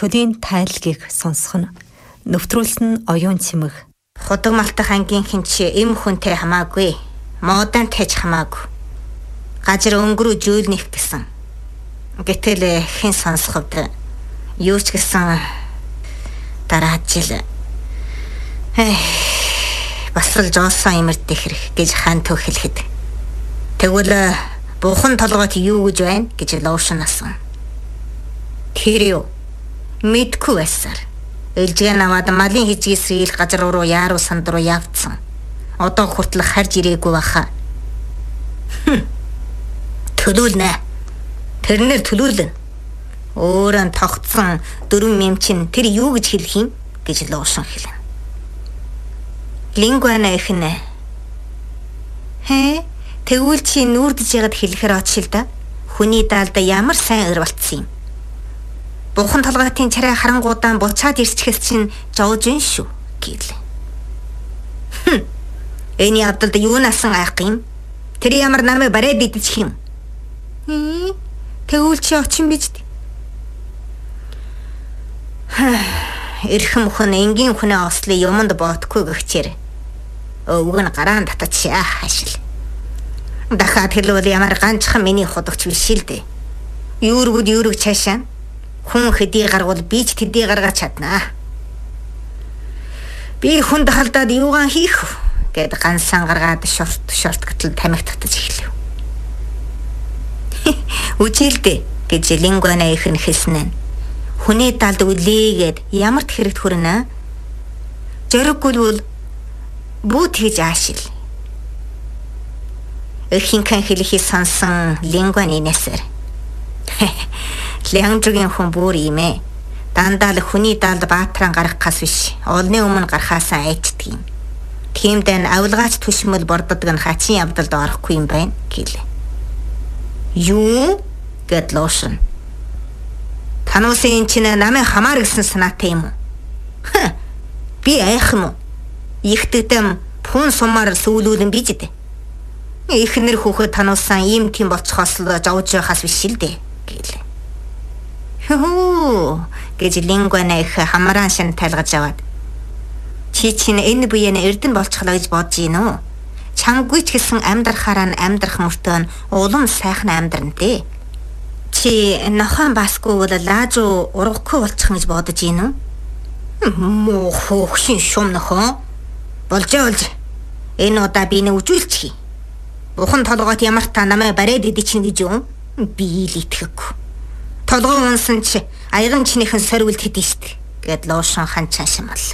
чөлөөний тайлгийг сонсох нь нэвтрүүлсэн оюун цэмэг. Худаг малтах ангийн хинч эм хүнтэй хамаагүй. Муудан тааж хамаагүй. Гажир өнгөрөө жөөлнөх гэсэн. Гэтэл хэн сонсоход юу ч гэсэн дараа жил баслж олсон имэрдэх хэрэг гэж хаан төхөлхэд. Тэгвэл бухан толгойд юу гэж байна гэж лоушн асан. Тэр юу? Мэдгүй байсаар. Элжгээ наваад малын хижгээс газар руу яаруу санд руу явцсан. Одоо хүртэл харж ирээгүй баха. Төлөөлнэ. Тэрнэр төлөөлнө. Өөрөн тогтсон дөрвөн мэмчин тэр юу гэж хэлэх юм гэж лоушн хэлнэ. Лингуана ихнэ. Тэгвэл чи нүүрдэж ягаад хэлэхээр очил да? Хүний даалда ямар сайн өр болцсон юм. Бухан толгойтын царай харангуудаан буцаад ирчихээс чинь жовж ин шүү гэлээ. Эний авдалд юу насан айх юм? Тэр ямар намайг барайд идчих юм? Тэгвэл чи очин биз дээ. Эрхэм хүн энгийн хүнээ ослын юмд боотгүй гихчээр. Өвг нь гараан татчихъя хашил. Дахиад хэлвэл ямар ганцхан миний худагч биш л дээ. Юургүүд цаашаа. Хүн хэдий гаргуул би ч тэдий гаргаж чаднаа. Би хүнд халдаад юугаан хийх вэ гэд гансан гаргаад шорт гатал тамхи татаж эхлэв. Үжилдэ гэж Лингуана ихэн хэлсэн нь. Хүний талд үлээгээд ямар ч хэрэгт хүрнэ. Жориггүй бүүт хийж аашил. Эхинхэн хэлхий сонсон Лингуаны нэсэр. Лянжгийн хүн бүр юм ээ. Дандаа л хүний талд баатран гарахаас биш. Олны өмнө гарахаасаа айчдаг юм. Тиймдээ авилгаач түшмэл борддог нь хачин явдалд орохгүй юм байна гэлээ. Юу гэд лоошн. Тануусын чинь намайг хамаар гэсэн санаатай юм уу? Би айх юм уу? Ихтэйдэм пун сумаар сүүлүүлэн биж дээ. Ихнэр хүүхэд тануусан ийм тийм болцохоос л жовж байхаас биш л дээ гэлээ. Гэж Лингуана их хамраан шин тайлгаж аваад. Чи чинь энэ буяна эрдэн болчихлоо гэж бодож гин үү? Чамгүй ч гэсэн амьдрахаараа амьдрах мөртөө улам сайхан амьдран дээ. Чи нохоон басгүй бол лаажуу ургахгүй болчих гэж бодож гин үү? Муу хөөхшин шум нохоо. Болж. Энэ удаа би нэ үжүүлчих. Бухан толгойд ямар та намайг барайд идчихнэ гэж юу? Би л итгэхгүй. Толгой унсан чи аяган чинийхэн сорвилд хэдий штт гэд лоошн ханчаа шималлаа.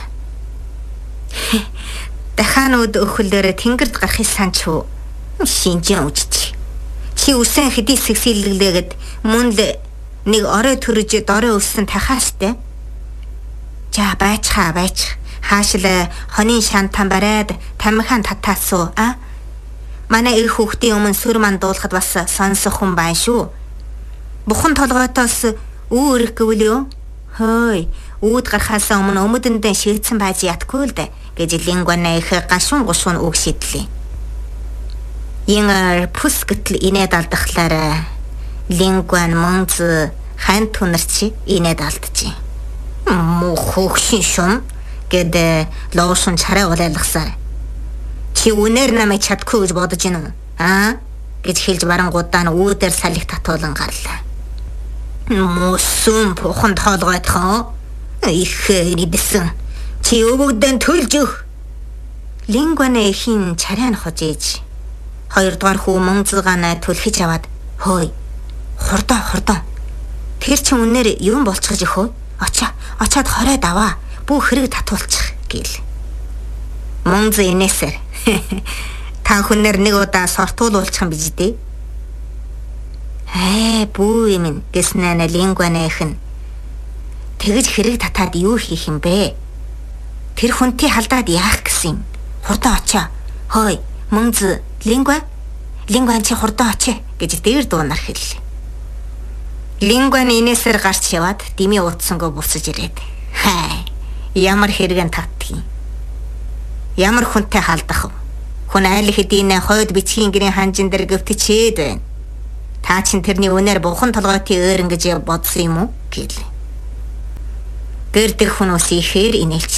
Дахаанууд өхөлөөр тэнгэрд гарахыг санч уу? Шинжэн үжиж. Чи үсэн хэдий сэгсэлгэлээгээд мөн л нэг орой төрөж дорой өссөн тахааштай. За байцгаа. Хаашла хонын шантан барайд тамхаан татаасуу а? Манай эх хүүхдийн өмнө сүр мандуулахад бас сонсох хүн байна шүү. Бухан толгойтоос үүрэх гэвэл юу? Хөөе, үүд гарахаас өмнө өмдөндөө шийдсэн байж ятгүй л дээ гэж Лингуана их гашуун үг шидлээ. Янгар пус гэтэл инээд алдахлаараа Лингуан мөнз хан түнэрчи инээд алдчих. Муу хөөхшин шум гэд лоошн чарай улайлгасаар. Чи үнээр намайг чадахгүй гэж бодож гинэ үү? Гэж хэлж барангуудаа нь үүдээр салхи татуулан гарлаа. Мөсөн бухан толгойтхон их нибсэн. Чи өвөгдөн төлж өг. Лингуана ихийн чарай нь хожиж. Хоёрдугаар хүү мөнзгаанаа түлхэж аваад хөөе. Хурдан. Тэр чи үнээр юм болчихж өхөө. Очоод хорой даваа. Бүх хэрэг татуулчих гээл. Мөнз инээсэр. Та хүнээр нэг удаа сортуулуулчих юм биз дээ. Бүү юм гэснээр Лингуана ихэн. Тэгэж хэрэг татаад юу хийх юм бэ? Тэр хүнтэй халдаад яах гэсэн юм? Хурдан очоо. Хөөе, мөнз Лингуан чи хурдан очоо гэж дээр дуунаар хэллээ. Лингуан инээсэр гарч яваад дими утсангаа буцаж ирээд. Ямар хэрэгэн татдгийг. Ямар хүнтэй халдах вэ? Хүн айл хэдийн хойд бичгийн гэрийн ханжин дээр гөвтчээд байна. Та чин тэрний үнээр бухан толгойтын өөр ингэж бодсон юм уу гэлээ. Гэрдэх хүмүүс ихээр инээлч